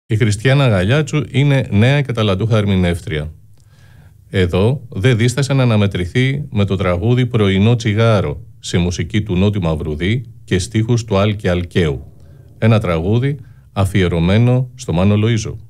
Η Χριστιάνα Γαλιάτσου είναι νέα και ταλαντούχα ερμηνεύτρια. Εδώ δεν δίστασε να αναμετρηθεί με το τραγούδι «Πρωινό τσιγάρο» σε μουσική του Νότι Μαυρουδή και στίχους του Άλκη Αλκαίου. Ένα τραγούδι αφιερωμένο στο Μάνο Λοΐζο.